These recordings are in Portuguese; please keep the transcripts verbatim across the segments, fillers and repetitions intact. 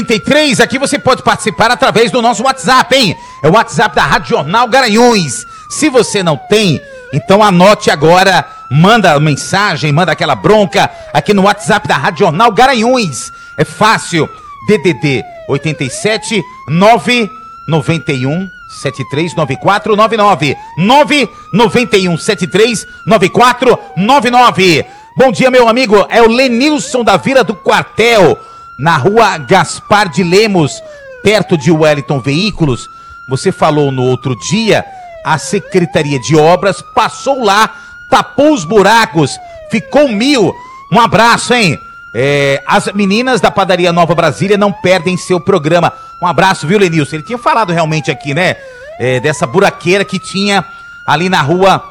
trinta e três, aqui você pode participar através do nosso WhatsApp, hein? É o WhatsApp da Rádio Jornal Garanhuns. Se você não tem, então anote agora, manda mensagem, manda aquela bronca aqui no WhatsApp da Rádio Jornal Garanhuns. É fácil, D D D oitenta e sete, nove nove um, sete três nove quatro nove nove, nove nove um, sete três nove quatro nove nove. Bom dia, meu amigo, é o Lenilson da Vila do Quartel, na rua Gaspar de Lemos, perto de Wellington Veículos. Você falou no outro dia, a Secretaria de Obras passou lá, tapou os buracos, ficou mil. Um abraço, hein? É, as meninas da Padaria Nova Brasília não perdem seu programa. Um abraço, viu, Lenilson? Ele tinha falado realmente aqui, né? É, dessa buraqueira que tinha ali na rua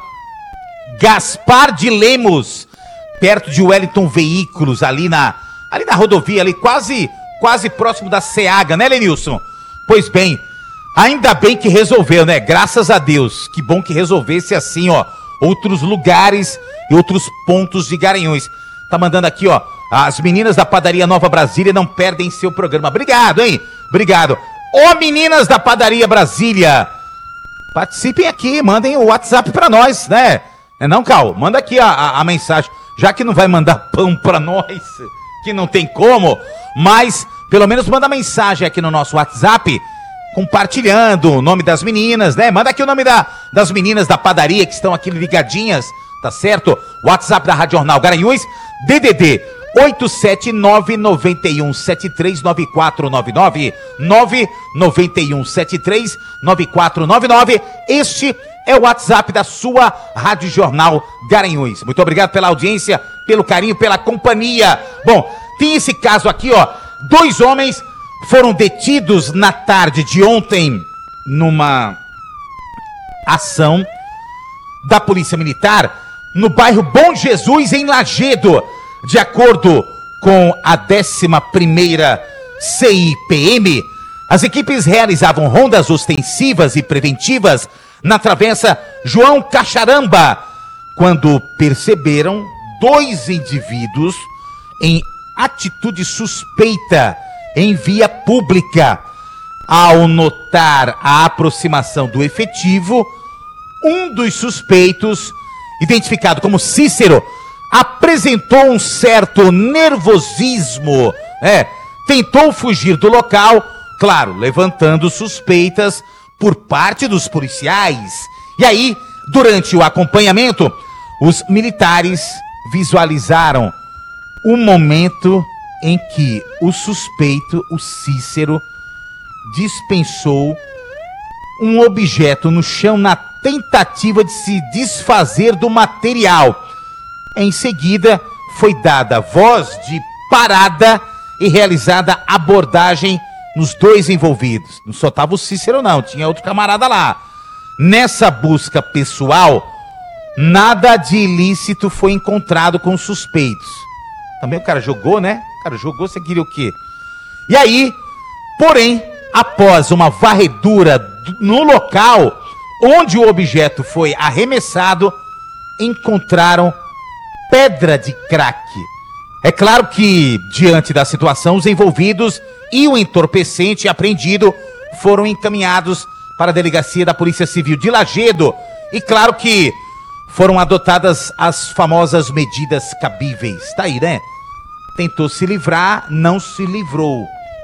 Gaspar de Lemos, perto de Wellington Veículos, ali na, ali na rodovia, ali quase, quase próximo da SEAGA, né, Lenilson? Pois bem, ainda bem que resolveu, né? Graças a Deus. Que bom que resolvesse assim, ó, outros lugares e outros pontos de Garanhuns. Tá mandando aqui, ó, as meninas da Padaria Nova Brasília não perdem seu programa. Obrigado, hein? Obrigado. Ô, meninas da Padaria Brasília, participem aqui, mandem o WhatsApp pra nós, né? Não é não, Cal? Manda aqui a, a, a mensagem. Já que não vai mandar pão pra nós, que não tem como, mas pelo menos manda mensagem aqui no nosso WhatsApp, compartilhando o nome das meninas, né? Manda aqui o nome da, das meninas da padaria que estão aqui ligadinhas, tá certo? WhatsApp da Rádio Jornal Garanhuns, D D D oito sete nove nove um sete três nove quatro nove nove, nove nove um sete três nove quatro nove nove. Este é o WhatsApp da sua Rádio Jornal Garanhuns. Muito obrigado pela audiência, pelo carinho, pela companhia. Bom, tem esse caso aqui, ó. Dois homens foram detidos na tarde de ontem numa ação da Polícia Militar no bairro Bom Jesus, em Lagedo. De acordo com a décima primeira C I P M, as equipes realizavam rondas ostensivas e preventivas na travessa João Cacharamba, quando perceberam dois indivíduos em atitude suspeita em via pública. Ao notar a aproximação do efetivo, um dos suspeitos, identificado como Cícero, apresentou um certo nervosismo, é, tentou fugir do local, claro, levantando suspeitas por parte dos policiais. E aí, durante o acompanhamento, os militares visualizaram o momento em que o suspeito, o Cícero, dispensou um objeto no chão na tentativa de se desfazer do material. Em seguida, foi dada voz de parada e realizada abordagem nos dois envolvidos. Não só estava o Cícero, não, tinha outro camarada lá. Nessa busca pessoal, nada de ilícito foi encontrado com os suspeitos. Também o cara jogou, né? O cara jogou, você queria o quê? E aí, porém, após uma varredura no local onde o objeto foi arremessado, encontraram pedra de crack. É claro que, diante da situação, os envolvidos e o entorpecente apreendido foram encaminhados para a delegacia da Polícia Civil de Lagedo. E claro que foram adotadas as famosas medidas cabíveis. Tá aí, né? Tentou se livrar, não se livrou.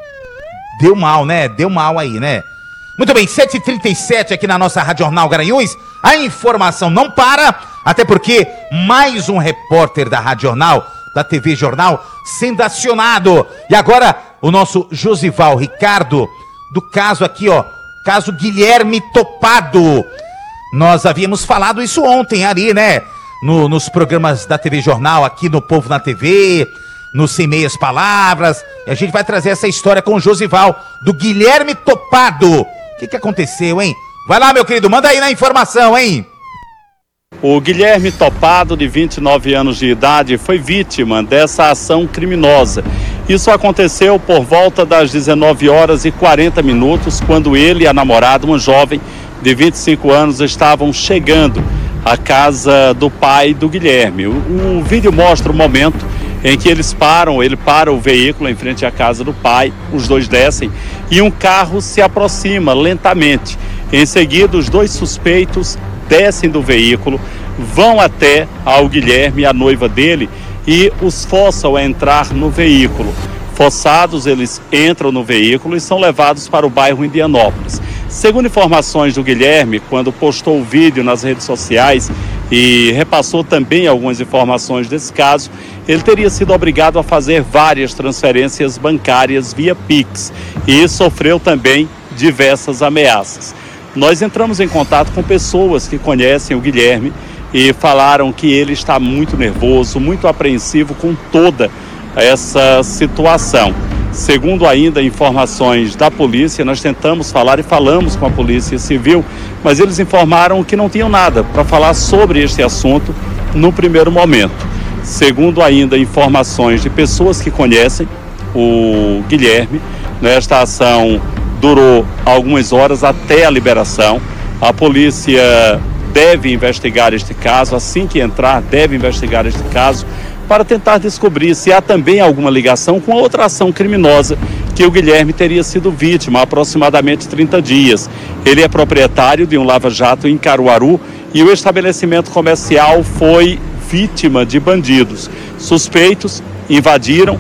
Deu mal, né? Deu mal aí, né? Muito bem, sete e trinta e sete aqui na nossa Rádio Jornal Garanhuns. A informação não para, até porque mais um repórter da Rádio Jornal, da T V Jornal, sendo acionado. E agora o nosso Josival Ricardo, do caso aqui, ó, caso Guilherme Topado. Nós havíamos falado isso ontem ali, né? No, nos programas da T V Jornal, aqui no Povo na T V, no Sem Meias Palavras. E a gente vai trazer essa história com o Josival, do Guilherme Topado. O que que aconteceu, hein? Vai lá, meu querido, manda aí na informação, hein? O Guilherme Topado, de vinte e nove anos de idade, foi vítima dessa ação criminosa. Isso aconteceu por volta das dezenove horas e quarenta minutos, quando ele e a namorada, uma jovem de vinte e cinco anos, estavam chegando à casa do pai do Guilherme. O, o vídeo mostra o momento em que eles param, ele para o veículo em frente à casa do pai, os dois descem e um carro se aproxima lentamente. Em seguida, os dois suspeitos descem do veículo, vão até ao Guilherme, a noiva dele, e os forçam a entrar no veículo. Forçados, eles entram no veículo e são levados para o bairro Indianópolis. Segundo informações do Guilherme, quando postou o vídeo nas redes sociais e repassou também algumas informações desse caso, ele teria sido obrigado a fazer várias transferências bancárias via Pix e sofreu também diversas ameaças. Nós entramos em contato com pessoas que conhecem o Guilherme e falaram que ele está muito nervoso, muito apreensivo com toda essa situação. Segundo ainda informações da polícia, nós tentamos falar e falamos com a Polícia Civil, mas eles informaram que não tinham nada para falar sobre este assunto no primeiro momento. Segundo ainda informações de pessoas que conhecem o Guilherme, esta ação durou algumas horas até a liberação. A polícia deve investigar este caso, assim que entrar, deve investigar este caso, para tentar descobrir se há também alguma ligação com a outra ação criminosa que o Guilherme teria sido vítima há aproximadamente trinta dias. Ele é proprietário de um lava-jato em Caruaru e o estabelecimento comercial foi vítima de bandidos. Suspeitos invadiram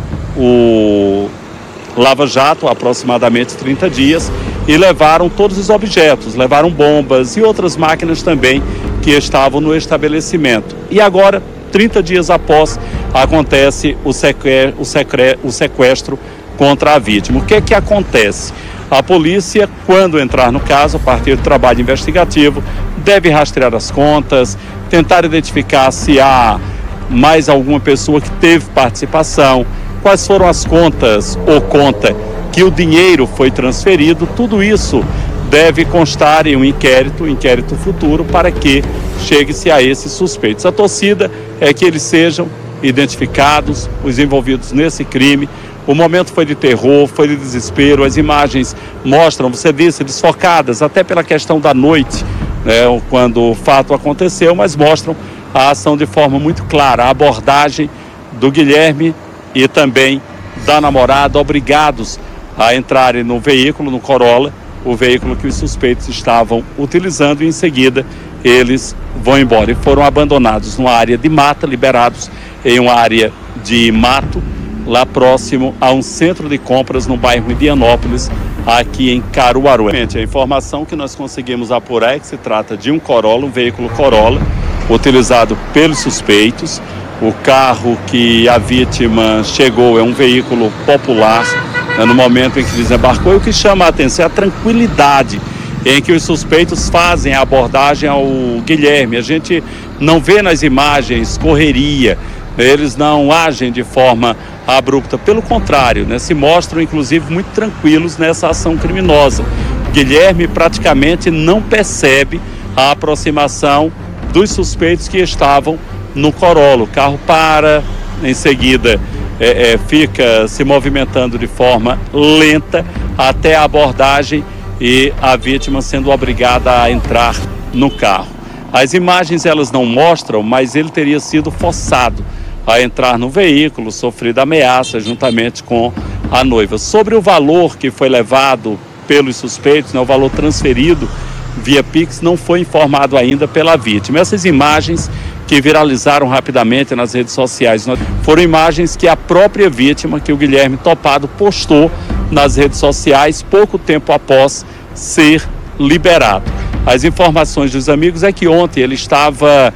o lava-jato há aproximadamente trinta dias e levaram todos os objetos, levaram bombas e outras máquinas também que estavam no estabelecimento. E agora, trinta dias após, acontece o sequestro, o, secre, o sequestro contra a vítima. O que é que acontece? A polícia, quando entrar no caso, a partir do trabalho investigativo, deve rastrear as contas, tentar identificar se há mais alguma pessoa que teve participação, quais foram as contas ou conta que o dinheiro foi transferido. Tudo isso deve constar em um inquérito, um inquérito futuro, para que chegue-se a esses suspeitos. A torcida é que eles sejam identificados, os envolvidos nesse crime. O momento foi de terror, foi de desespero, as imagens mostram, você disse, desfocadas, até pela questão da noite, né, quando o fato aconteceu, mas mostram a ação de forma muito clara, a abordagem do Guilherme e também da namorada, obrigados a entrarem no veículo, no Corolla, o veículo que os suspeitos estavam utilizando, e em seguida eles vão embora. E foram abandonados numa área de mata, liberados em uma área de mato, lá próximo a um centro de compras no bairro Indianópolis, aqui em Caruaru. A informação que nós conseguimos apurar é que se trata de um Corolla, um veículo Corolla, utilizado pelos suspeitos. O carro que a vítima chegou é um veículo popular, né, no momento em que desembarcou. E o que chama a atenção é a tranquilidade em que os suspeitos fazem a abordagem ao Guilherme. A gente não vê nas imagens correria, eles não agem de forma abrupta, pelo contrário, né, se mostram inclusive muito tranquilos nessa ação criminosa. Guilherme praticamente não percebe a aproximação dos suspeitos que estavam no Corolla. O carro para, em seguida é, é, fica se movimentando de forma lenta até a abordagem e a vítima sendo obrigada a entrar no carro. As imagens elas não mostram, mas ele teria sido forçado a entrar no veículo, sofrido ameaça juntamente com a noiva. Sobre o valor que foi levado pelos suspeitos, né, o valor transferido via Pix, não foi informado ainda pela vítima. Essas imagens que viralizaram rapidamente nas redes sociais foram imagens que a própria vítima, que o Guilherme Topado, postou nas redes sociais pouco tempo após ser liberado. As informações dos amigos é que ontem ele estava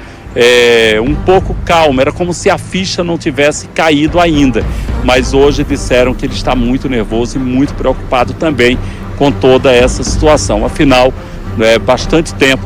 é, um pouco calmo, era como se a ficha não tivesse caído ainda, mas hoje disseram que ele está muito nervoso e muito preocupado também com toda essa situação. Afinal, é bastante tempo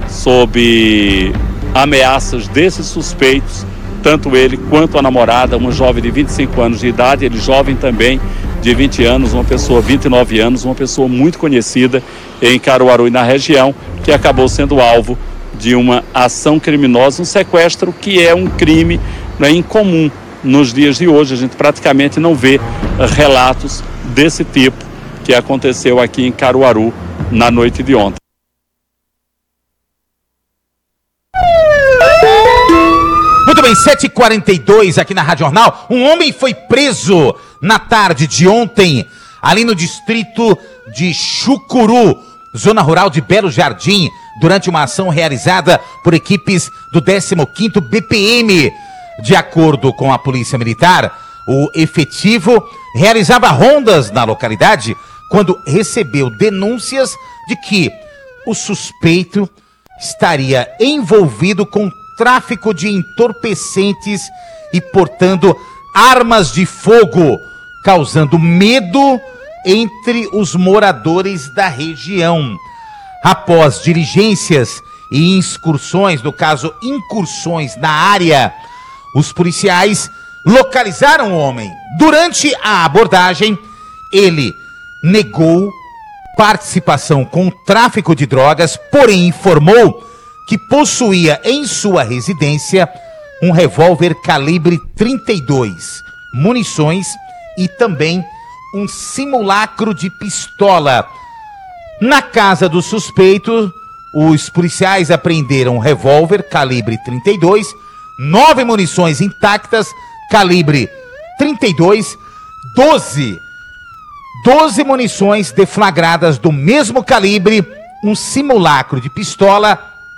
sob ameaças desses suspeitos, tanto ele quanto a namorada, uma jovem de vinte e cinco anos de idade, ele jovem também, de vinte anos, uma pessoa de vinte e nove anos, uma pessoa muito conhecida em Caruaru e na região, que acabou sendo alvo de uma ação criminosa, um sequestro que é um crime, né, incomum nos dias de hoje. A gente praticamente não vê relatos desse tipo que aconteceu aqui em Caruaru na noite de ontem. Muito bem, bem, sete e quarenta e dois aqui na Rádio Jornal. Um homem foi preso na tarde de ontem, ali no distrito de Chucuru, zona rural de Belo Jardim, durante uma ação realizada por equipes do décimo quinto B P M. De acordo com a Polícia Militar, o efetivo realizava rondas na localidade quando recebeu denúncias de que o suspeito estaria envolvido com tráfico de entorpecentes e portando armas de fogo, causando medo entre os moradores da região. Após diligências e excursões, no caso incursões na área, os policiais localizaram o homem. Durante a abordagem, ele negou participação com o tráfico de drogas, porém informou que possuía em sua residência um revólver calibre trinta e dois, munições e também um simulacro de pistola. Na casa do suspeito, os policiais apreenderam um revólver calibre trinta e dois, nove munições intactas calibre trinta e dois, doze, doze munições deflagradas do mesmo calibre, um simulacro de pistola,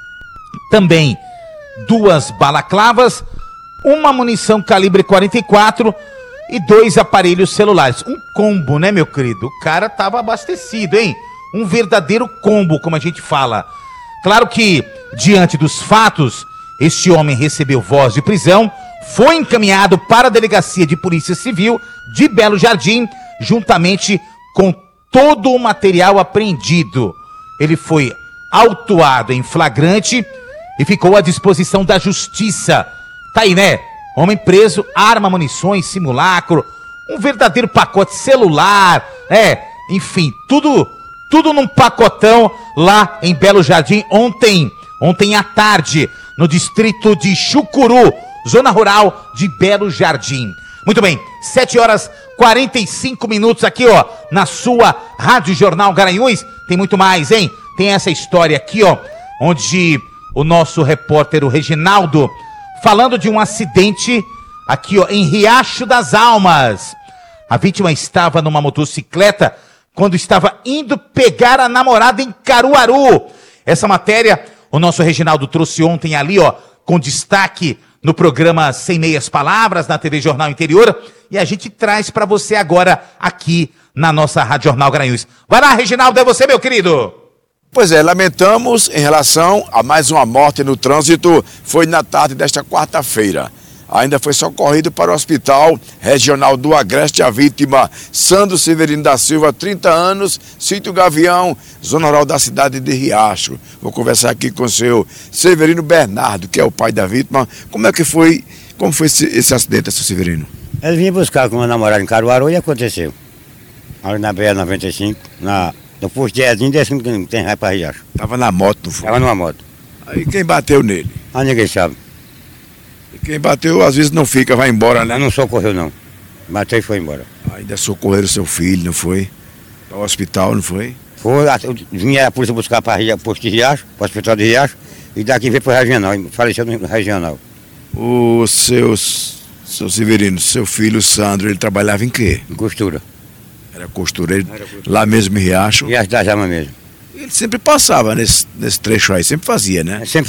também duas balaclavas, uma munição calibre quarenta e quatro e dois aparelhos celulares. Um combo, né, meu querido? O cara tava abastecido, hein? Um verdadeiro combo, como a gente fala. Claro que, diante dos fatos, este homem recebeu voz de prisão, foi encaminhado para a Delegacia de Polícia Civil de Belo Jardim, juntamente com todo o material apreendido. Ele foi autuado em flagrante e ficou à disposição da justiça. Tá aí, né? Homem preso, arma, munições, simulacro, um verdadeiro pacote celular, é, enfim, tudo, tudo num pacotão lá em Belo Jardim ontem, ontem à tarde, no distrito de Chucuru, zona rural de Belo Jardim. Muito bem, sete horas e quarenta e cinco minutos aqui, ó, na sua Rádio Jornal Garanhuns. Tem muito mais, hein? Tem essa história aqui, ó, onde o nosso repórter, o Reginaldo, falando de um acidente aqui, ó, em Riacho das Almas. A vítima estava numa motocicleta quando estava indo pegar a namorada em Caruaru. Essa matéria o nosso Reginaldo trouxe ontem ali, ó, com destaque no programa Sem Meias Palavras, na T V Jornal Interior, e a gente traz para você agora aqui na nossa Rádio Jornal Garanhuns. Vai lá, Reginaldo, é você, meu querido. Pois é, lamentamos em relação a mais uma morte no trânsito, foi na tarde desta quarta-feira. Ainda foi socorrido para o Hospital Regional do Agreste a vítima Sandro Severino da Silva, trinta anos, sítio Gavião, zona rural da cidade de Riacho. Vou conversar aqui com o seu Severino Bernardo, que é o pai da vítima. Como é que foi, como foi esse, esse acidente, seu Severino? Ele vinha buscar com uma namorada em Caruaru e aconteceu. Ali na B R noventa e cinco, na... no posto de Edinho, descendo que tem raio para Riacho. Tava na moto, não foi? Tava numa moto. Aí quem bateu nele? Ah, ninguém sabe. E quem bateu, às vezes não fica, vai embora, né? Não, não socorreu, não. Bateu e foi embora. Ainda socorreram seu filho, não foi? Para o hospital, não foi? Foi, vinha a polícia buscar para o posto de Riacho, para o hospital de Riacho, e daqui veio para o regional, faleceu no regional. O seu, seu Severino, seu filho Sandro, ele trabalhava em quê? Em costura. Era costureiro, Era costureiro. Lá mesmo em Riacho? Riacho das Almas mesmo. Ele sempre passava nesse, nesse trecho aí, sempre fazia, né? Sempre